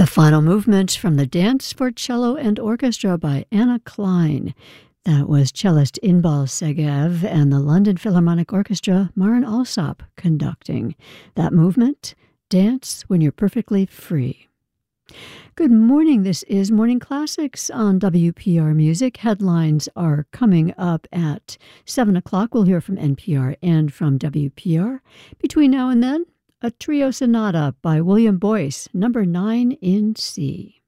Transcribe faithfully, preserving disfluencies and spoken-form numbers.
The final movement from the Dance for Cello and Orchestra by Anna Klein. That was cellist Inbal Segev and the London Philharmonic Orchestra, Maren Alsop, conducting. That movement, Dance When You're Perfectly Free. Good morning. This is Morning Classics on W P R Music. Headlines are coming up at seven o'clock. We'll hear from N P R and from W P R. Between now and then, a trio sonata by William Boyce, number nine in C.